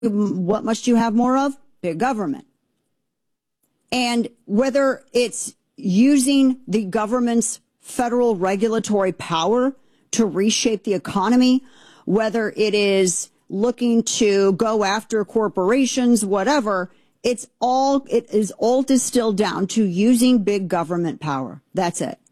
what must you have more of? Big government. And whether it's using the government's federal regulatory power to reshape the economy, whether it is looking to go after corporations, whatever, it is all distilled down to using big government power. That's it.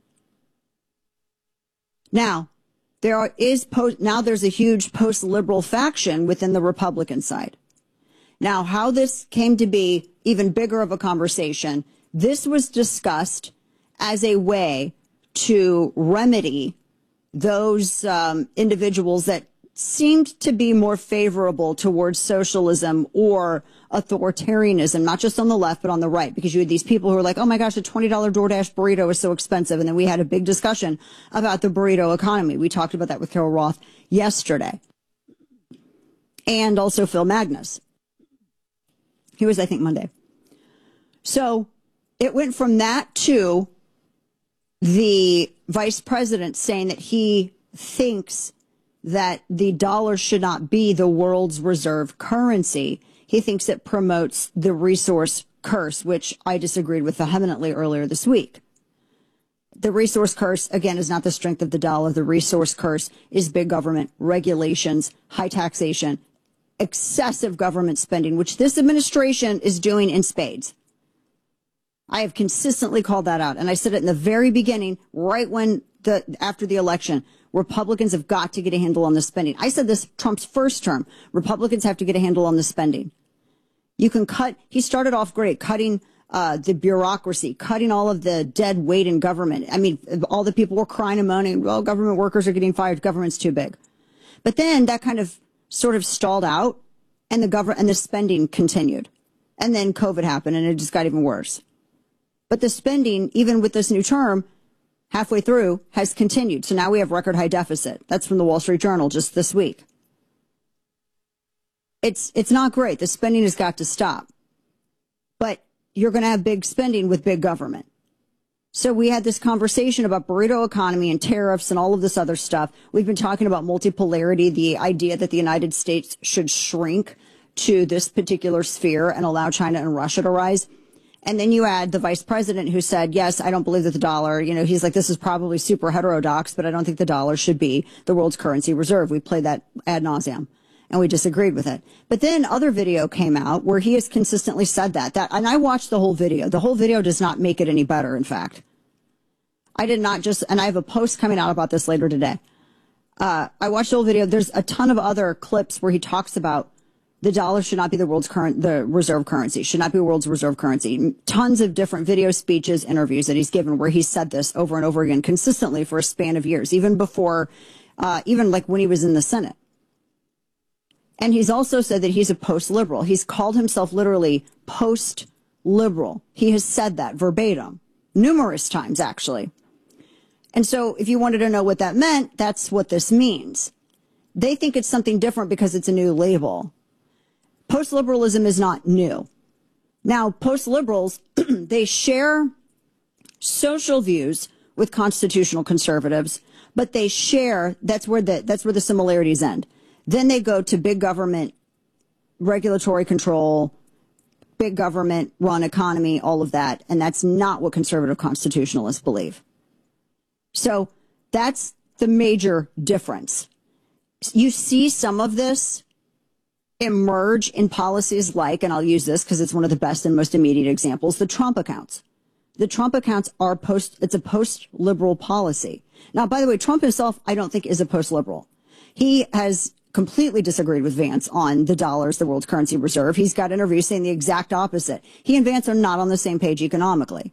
Now, there's a huge post-liberal faction within the Republican side. Now, how this came to be even bigger of a conversation, this was discussed as a way to remedy those individuals that seemed to be more favorable towards socialism or authoritarianism, not just on the left, but on the right, because you had these people who were like, oh my gosh, a $20 DoorDash burrito is so expensive. And then we had a big discussion about the burrito economy. We talked about that with Carol Roth yesterday. And also Phil Magnus. He was, I think, Monday. So it went from that to the vice president saying that he thinks that the dollar should not be the world's reserve currency. He thinks it promotes the resource curse, which I disagreed with vehemently earlier this week. The resource curse, again, is not the strength of the dollar. The resource curse is big government, regulations, high taxation, excessive government spending, which this administration is doing in spades. I have consistently called that out. And I said it in the very beginning, right when after the election, Republicans have got to get a handle on the spending. I said this Trump's first term. Republicans have to get a handle on the spending. You can he started off great, cutting the bureaucracy, cutting all of the dead weight in government. I mean, all the people were crying and moaning, well, government workers are getting fired, government's too big. But then that kind of sort of stalled out, and the spending continued. And then COVID happened, and it just got even worse. But the spending, even with this new term, halfway through, has continued. So now we have record high deficit. That's from the Wall Street Journal just this week. It's not great. The spending has got to stop. But you're going to have big spending with big government. So we had this conversation about burrito economy and tariffs and all of this other stuff. We've been talking about multipolarity, the idea that the United States should shrink to this particular sphere and allow China and Russia to rise. And then you add the vice president who said, yes, I don't believe that the dollar, he's like, this is probably super heterodox, but I don't think the dollar should be the world's currency reserve. We played that ad nauseum and we disagreed with it. But then other video came out where he has consistently said that, and I watched the whole video. The whole video does not make it any better. In fact, I did not and I have a post coming out about this later today. I watched the whole video. There's a ton of other clips where he talks about the dollar should not be the reserve currency, should not be the world's reserve currency. Tons of different video speeches, interviews that he's given where he said this over and over again consistently for a span of years, even before, even like when he was in the Senate. And he's also said that he's a post-liberal. He's called himself literally post-liberal. He has said that verbatim, numerous times actually. And so if you wanted to know what that meant, that's what this means. They think it's something different because it's a new label. Post-liberalism is not new. Now, post-liberals, they share social views with constitutional conservatives, but they share, that's where the similarities end. Then they go to big government, regulatory control, big government run economy, all of that. And that's not what conservative constitutionalists believe. So that's the major difference. You see some of this emerge in policies like, and I'll use this because it's one of the best and most immediate examples, the Trump accounts. The Trump accounts are it's a post-liberal policy. Now, by the way, Trump himself, I don't think is a post-liberal. He has completely disagreed with Vance on the dollar's the world's currency reserve. He's got interviews saying the exact opposite. He and Vance are not on the same page economically.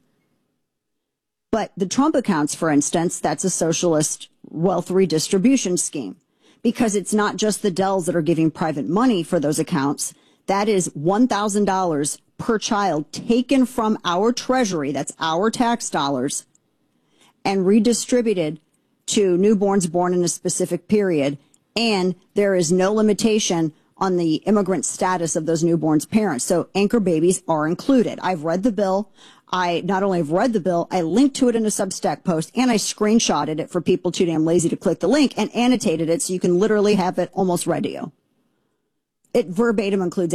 But the Trump accounts, for instance, that's a socialist wealth redistribution scheme. Because it's not just the Dells that are giving private money for those accounts. That is $1,000 per child taken from our treasury, that's our tax dollars, and redistributed to newborns born in a specific period. And there is no limitation on the immigrant status of those newborns' parents. So anchor babies are included. I've read the bill. I not only have read the bill, I linked to it in a Substack post, and I screenshotted it for people too damn lazy to click the link and annotated it so you can literally have it almost read to you. It verbatim includes